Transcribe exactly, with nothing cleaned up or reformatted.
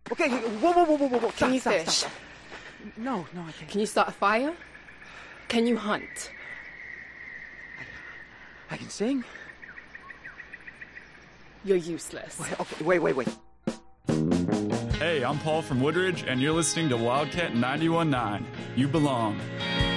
Okay, whoa, whoa, whoa, whoa, whoa, whoa. Stop, Can you stop, fish? Stop, stop. No, no, I can't. Can you start a fire? Can you hunt? I, I can sing. You're useless. Wait, okay, wait, wait, wait. Hey, I'm Paul from Woodridge, and you're listening to Wildcat ninety-one point nine. You belong.